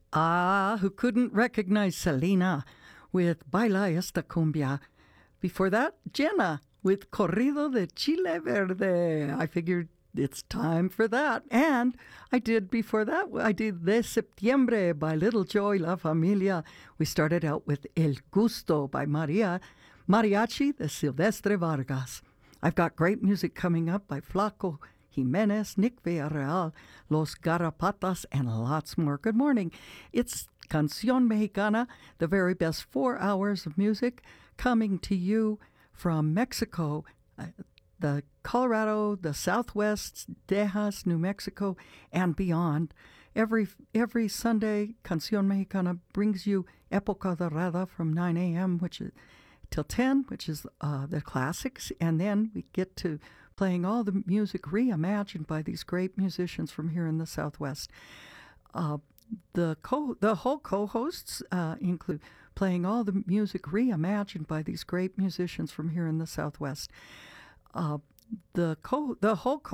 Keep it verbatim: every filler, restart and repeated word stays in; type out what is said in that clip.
Ah, who couldn't recognize Selena with Baila Esta Cumbia? Before that, Jenna with Corrido de Chile Verde. I figured it's time for that. And I did before that, I did De Septiembre by Little Joy La Familia. We started out with El Gusto by Maria Mariachi de Silvestre Vargas. I've got great music coming up by Flaco Jimenez, Nick Villarreal, Los Garrapatas, and lots more. Good morning. It's Canción Mexicana, the very best four hours of music coming to you from Mexico, uh, the Colorado, the Southwest, Tejas, New Mexico, and beyond. Every every Sunday, Canción Mexicana brings you Época Dorada from nine a.m., which is till ten, which is uh, the classics, and then we get to playing all the music reimagined by these great musicians from here in the Southwest. Uh, the co- the whole co-hosts uh, include playing all the music reimagined by these great musicians from here in the Southwest. Uh, the co- the whole co-